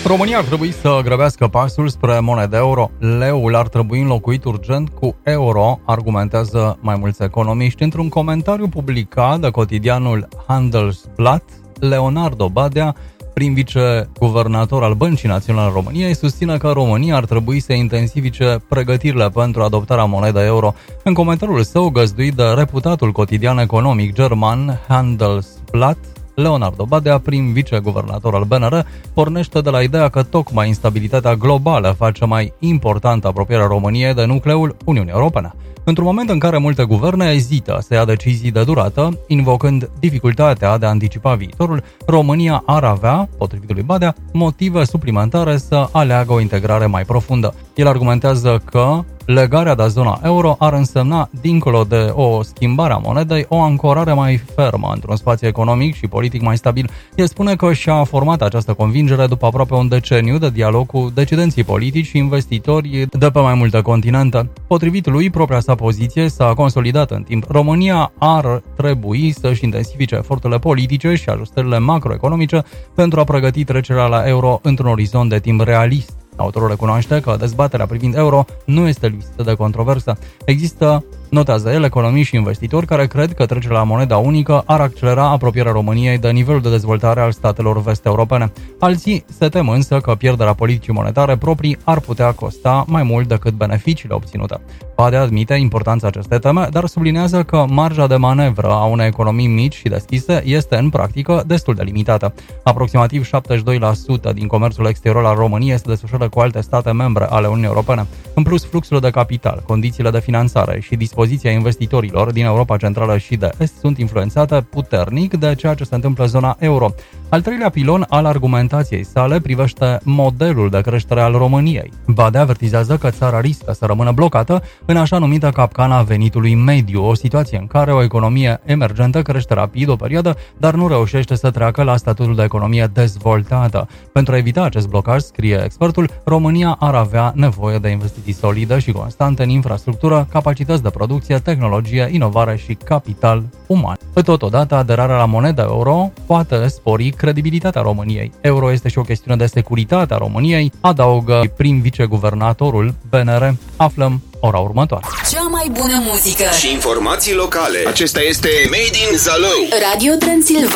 România ar trebui să grăbească pasul spre moneda euro. Leul ar trebui înlocuit urgent cu euro, argumentează mai mulți economiști. Într-un comentariu publicat de cotidianul Handelsblatt, Leonardo Badea, prim viceguvernator al Băncii Naționale României, susține că România ar trebui să intensifice pregătirile pentru adoptarea monedei euro. În comentariul său găzduit de reputatul cotidian economic german Handelsblatt, Leonardo Badea, prim viceguvernator al BNR, pornește de la ideea că tocmai instabilitatea globală face mai importantă apropierea României de nucleul Uniunii Europene. Într-un moment în care multe guverne ezită să ia decizii de durată, invocând dificultatea de a anticipa viitorul, România ar avea, potrivit lui Badea, motive suplimentare să aleagă o integrare mai profundă. El argumentează că legarea de zona euro ar însemna, dincolo de o schimbare a monedei, o ancorare mai fermă într-un spațiu economic și politic mai stabil. El spune că și-a format această convingere după aproape un deceniu de dialog cu decidenții politici și investitori de pe mai multe continente. Potrivit lui, propria sa poziție s-a consolidat în timp. România ar trebui să-și intensifice eforturile politice și ajustările macroeconomice pentru a pregăti trecerea la euro într-un orizont de timp realist. Autorul recunoaște că dezbaterea privind euro nu este lipsită de controversă. Există, notează el, economiști și investitori care cred că trecerea la moneda unică ar accelera apropierea României de nivelul de dezvoltare al statelor vest-europene. Alții se tem însă că pierderea politicii monetare proprii ar putea costa mai mult decât beneficiile obținute. Badea admite importanța acestei teme, dar sublinează că marja de manevră a unei economii mici și deschise este în practică destul de limitată. Aproximativ 72% din comerțul exterior al României se desfășoară cu alte state membre ale Uniunii Europene. În plus, fluxurile de capital, condițiile de finanțare și dispoziția investitorilor din Europa Centrală și de Est sunt influențate puternic de ceea ce se întâmplă în zona euro. Al treilea pilon al argumentației sale privește modelul de creștere al României. Badea avertizează că țara riscă să rămână blocată în așa numită capcana venitului mediu, o situație în care o economie emergentă crește rapid o perioadă, dar nu reușește să treacă la statutul de economie dezvoltată. Pentru a evita acest blocaj, scrie expertul, România ar avea nevoie de investiții solide și constante în infrastructură, capacități de producție, tehnologie, inovare și capital uman. Totodată, aderarea la moneda euro poate spori credibilitatea României. Euro este și o chestiune de securitate a României, adaugă prim viceguvernatorul BNR. Aflăm ora următoare. Cea mai bună muzică și informații locale. Acesta este Made in Zalău. Radio Transilvania.